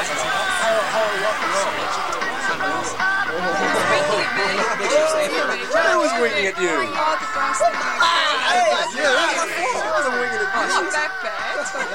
I was winking at you. Oh, the first thing. I wasn't winking at you. Not that bad.